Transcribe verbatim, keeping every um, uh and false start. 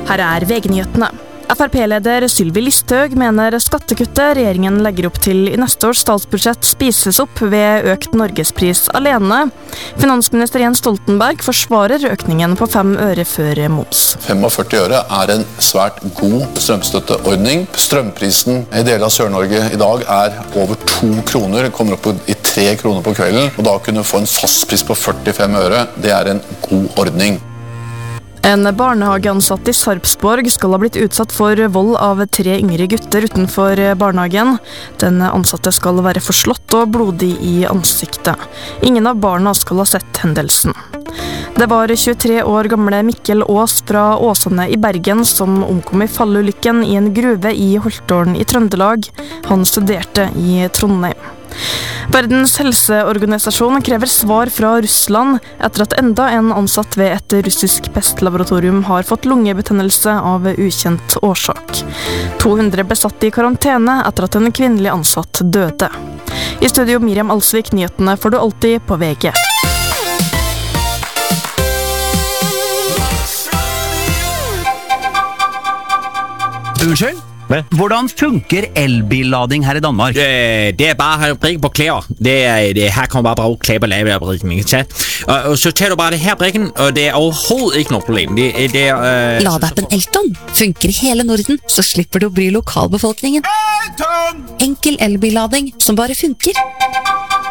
Her er V G-nyhetene. F R P-leder Sylvi Listhaug mener skattekuttet regjeringen legger opp til i neste års statsbudsjett spises opp ved økt norgespris alene. Finansminister Jens Stoltenberg forsvarer økningen på fem øre før moms. femogførti øre er en svært god strømstøtteordning. Strømprisen i deler av Sør-Norge i dag er over to kroner, kommer opp i tre kroner på kvelden. Og da kunne få en fastpris på førtifem øre, det er en god ordning. En barnehageansatt i Sarpsborg skal ha blitt utsatt for vold av tre yngre gutter utenfor barnehagen. Den ansatte skal være forslått og blodig i ansiktet. Ingen av barna skal ha sett hendelsen. Det var tjuetre år gamle Mikkel Aas fra Åsane i Bergen som omkom i fallulykken i en gruve i Holtålen i Trøndelag. Han studerte i Trondheim. Verdens helseorganisasjon krever svar fra Russland etter at enda en ansatt ved et russisk pestlaboratorium har fått lungebetennelse av ukjent årsak. to hundre ble satt i karantene etter at en kvinnelig ansatt døde. I studio Miriam Alsvik, nyhetene får du alltid på V G. Unnskyld? Hvordan funker elbillading her i Danmark? Det, det er bare å brikke på klær. Det er, det, her kan man bare bruke klær på lavebrikken. Og, og så tager du bare det her brikken, og det er overhovedet ikke noe problem. Det, det er, uh... Ladeappen Elton funker i hele Norden, så slipper du å bry lokalbefolkningen. Enkel elbillading som bare funker.